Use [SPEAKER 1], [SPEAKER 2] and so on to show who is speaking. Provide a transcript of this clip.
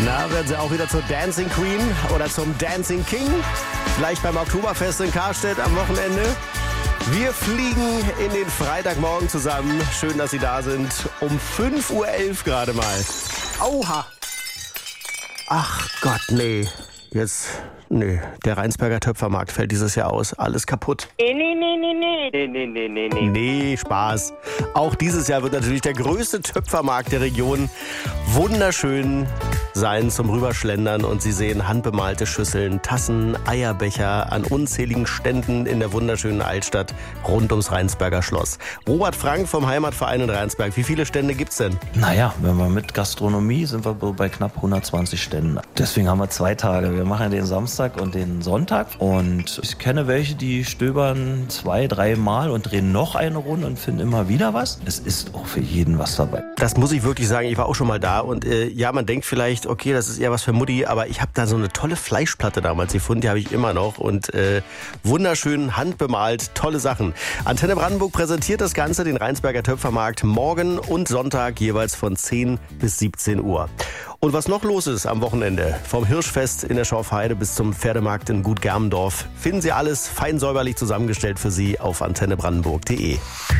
[SPEAKER 1] Na, werden Sie auch wieder zur Dancing Queen oder zum Dancing King? Gleich beim Oktoberfest in Karstedt am Wochenende. Wir fliegen in den Freitagmorgen zusammen. Schön, dass Sie da sind. Um 5.11 Uhr gerade mal. Auha! Ach Gott, nee. Der Rheinsberger Töpfermarkt fällt dieses Jahr aus. Alles kaputt. Nee, Spaß. Auch dieses Jahr wird natürlich der größte Töpfermarkt der Region wunderschön sein zum Rüberschlendern. Und Sie sehen handbemalte Schüsseln, Tassen, Eierbecher an unzähligen Ständen in der wunderschönen Altstadt rund ums Rheinsberger Schloss. Robert Frank vom Heimatverein in Rheinsberg. Wie viele Stände gibt's denn?
[SPEAKER 2] Naja, wenn wir mit Gastronomie sind wir bei knapp 120 Ständen. Deswegen haben wir 2 Tage. Wir machen den Samstag und den Sonntag. Und ich kenne welche, die stöbern 2-3 Mal und drehen noch eine Runde und finden immer wieder was. Es ist auch für jeden was dabei.
[SPEAKER 1] Das muss ich wirklich sagen. Ich war auch schon mal da. Und man denkt vielleicht, okay, das ist eher was für Mutti. Aber ich habe da so eine tolle Fleischplatte damals gefunden. Die habe ich immer noch. Und wunderschön handbemalt. Tolle Sachen. Antenne Brandenburg präsentiert das Ganze, den Rheinsberger Töpfermarkt, morgen und Sonntag jeweils von 10 bis 17 Uhr. Und was noch los ist am Wochenende, vom Hirschfest in der Schorfheide bis zum Pferdemarkt in Gut Germendorf, finden Sie alles fein säuberlich zusammengestellt für Sie auf antennebrandenburg.de.